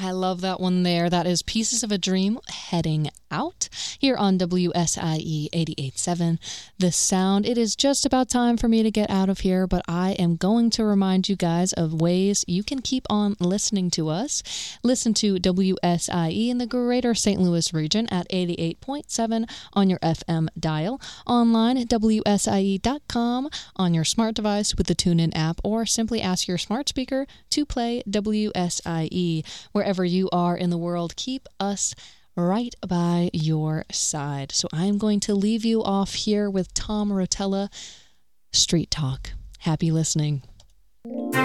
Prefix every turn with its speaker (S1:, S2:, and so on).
S1: I love that one there. That is Pieces of a Dream, Heading Out, here on WSIE 88.7. The Sound. It is just about time for me to get out of here, but I am going to remind you guys of ways you can keep on listening to us. Listen to WSIE in the greater St. Louis region at 88.7 on your FM dial, online at WSIE.com, on your smart device with the TuneIn app, or simply ask your smart speaker to play WSIE. Wherever you are in the world, keep us right by your side. So I'm going to leave you off here with Tom Rotella, Street Talk. Happy listening.